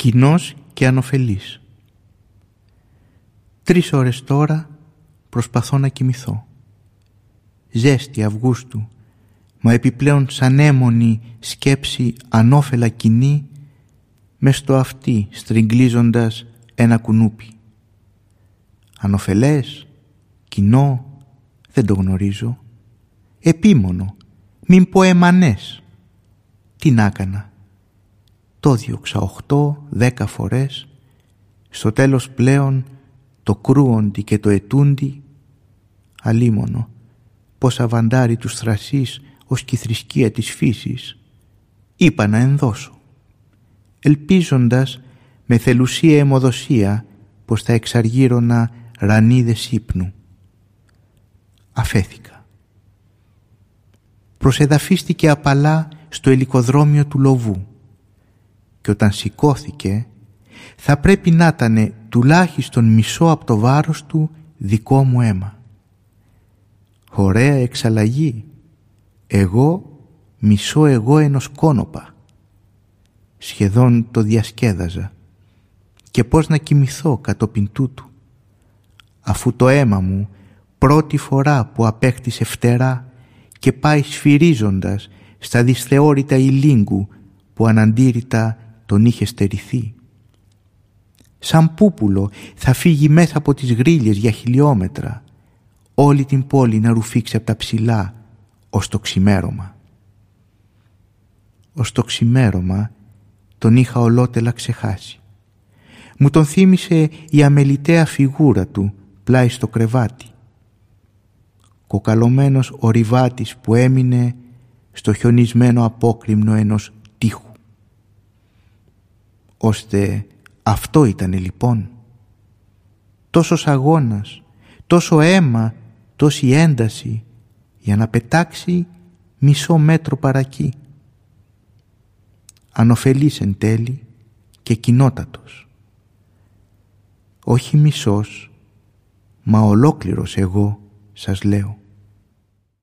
κοινός και ανωφελής. 3 ώρες τώρα προσπαθώ να κοιμηθώ. Ζέστη Αυγούστου, μα επιπλέον σαν έμονη σκέψη ανώφελα κοινή μες στο αυτί στριγκλίζοντας ένα κουνούπι. Ανωφελές, κοινό, δεν το γνωρίζω. Επίμονο, μην πω εμανές. Τι να έκανα. Το διώξα 8-10 φορές. Στο τέλος πλέον το κρούοντι και το ετούντι. Αλίμονο, πως αβαντάρει τους θρασείς ως κι η θρησκεία της φύσης. Είπα να ενδώσω, ελπίζοντας με θελουσία αιμοδοσία πως θα εξαργύρωνα ρανίδες ύπνου. Αφέθηκα. Προσεδαφίστηκε απαλά στο ελικοδρόμιο του Λοβού και όταν σηκώθηκε θα πρέπει να ήταν τουλάχιστον μισό από το βάρος του δικό μου αίμα. Ωραία εξαλλαγή. Εγώ μισό εγώ ενός κόνοπα. Σχεδόν το διασκέδαζα. Και πώς να κοιμηθώ κατόπιν τούτου, αφού το αίμα μου πρώτη φορά που απέκτησε φτερά και πάει σφυρίζοντας στα δυσθεώρητα ηλίγκου που αναντήρητα τον είχε στερηθεί. Σαν πούπουλο θα φύγει μέσα από τις γρίλες για χιλιόμετρα, όλη την πόλη να ρουφήξει από τα ψηλά ως το ξημέρωμα. Ως το ξημέρωμα τον είχα ολότελα ξεχάσει. Μου τον θύμισε η αμεληταία φιγούρα του πλάι στο κρεβάτι. Κοκαλωμένος ο ρηβάτης που έμεινε στο χιονισμένο απόκρημνο ενός τείχου. Ώστε αυτό ήτανε λοιπόν. Τόσος αγώνας, τόσο αίμα, τόση ένταση για να πετάξει μισό μέτρο παρακεί. Ανωφελής εν τέλει και κοινότατος. Όχι μισός, μα ολόκληρος εγώ σας λέω.